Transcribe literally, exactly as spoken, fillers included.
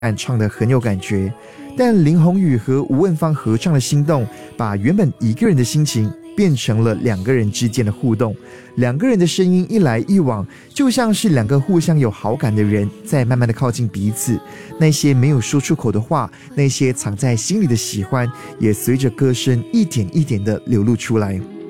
唱得很有感觉。但林宏宇和吴汶芳合唱的心动，把原本一个人的心情变成了两个人之间的互动。两个人的声音一来一往，就像是两个互相有好感的人在慢慢的靠近彼此。那些没有说出口的话，那些藏在心里的喜欢，也随着歌声一点一点的流露出来。